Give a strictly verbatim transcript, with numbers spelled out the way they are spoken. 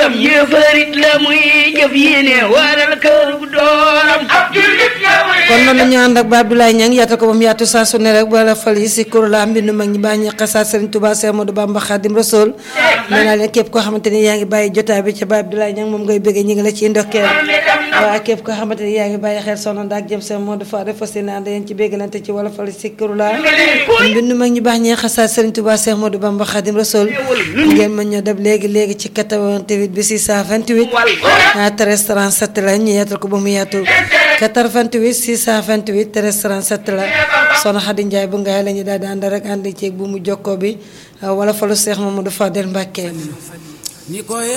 ab yéefarit la muy jëf yéene waral kër gu dooram ab jullit la muy kon noonu ñu ànd ak Ba Abdoulaye Niang yaatal ko ba mu yaatu saa su ne rek wala fal yi si kuréel la mbindu mag ñi bàññi xasaat Serigne Touba Cheikh Ahmadou Bamba Khadim Rassoul nee naa leen képp koo xamante ni yaa ngi bàyyi jotaay bi ca Ba Abdoulaye Niang moom ngay bëggee ñi ngi la ciy ndokkeel waaye képp koo xamante ni yaa ngi bàyyi xel soxna Ndak jëm seen Modou Fa def fas yéene ànd yéen ci béggalante ci wala fal si kuréel la mbindu mag ñi bàññi xasaat Serigne Touba Cheikh Ahmadou Bamba Khadim Rassoul ngeen mën ñoo dab léegi léegi ci quatre-vingt-huit bi six cent vingt-huit treize trente-sept la ñu yaatal ko ba mu yaatu quatre-vingt-huit six cent vingt-huit treize trente-sept la soxna Khady Ndiaye bu ngaay la ñu daal di ànd rek ànd ceeg bu mu jokkoo bi wala falu Cheikh Mamadou Fadel Mbacké